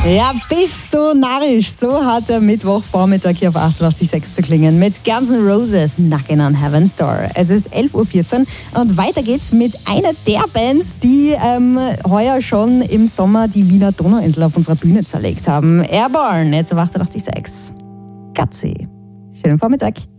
Ja, bist du narrisch? So hat der Mittwochvormittag hier auf 88.6 zu klingen mit Guns N' Roses Knockin' on Heaven's Door. Es ist 11.14 Uhr und weiter geht's mit einer der Bands, die heuer schon im Sommer die Wiener Donauinsel auf unserer Bühne zerlegt haben. Airborne, jetzt auf 88.6. Gutsy. Schönen Vormittag.